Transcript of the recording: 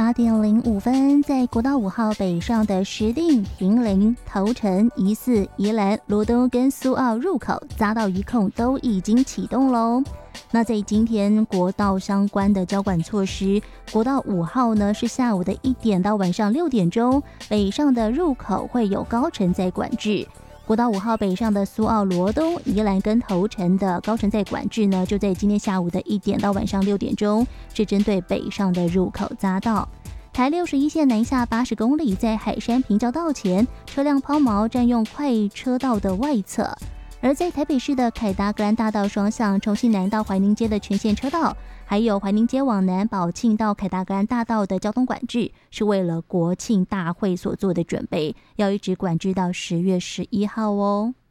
8:05，在国道5号北上的石碇、坪林、头城、宜四、宜兰、罗东跟苏澳入口匝道一控都已经启动喽。那在今天国道相关的交管措施，国道5号呢是下午的1点到晚上6点钟，北上的入口会有高承载管制。国道5号北上的苏澳、罗东、宜兰跟头城的高承载管制呢，就在今天下午的1点到晚上6点钟，是针对北上的入口匝道。台61线南下80公里，在海山平交道前，车辆抛锚占用快车道的外侧。而在台北市的凯达格兰大道双向重庆南到怀宁街的全线车道，还有怀宁街往南宝庆到凯达格兰大道的交通管制，是为了国庆大会所做的准备，要一直管制到10月11号哦。